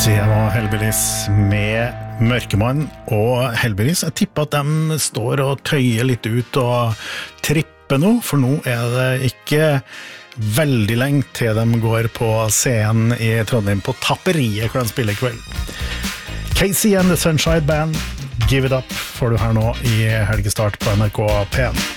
Det var Hellbillies med Mørkemann og Hellbillies. Jeg tipper at de står og tøyer litt ut og tripper nå, for nå det ikke veldig lenge til de går på scenen i Trondheim på Tapperiet hvor de spiller I kveld. Casey and the Sunshine Band, Give It Up får du her nå I helgestart på NRK P1.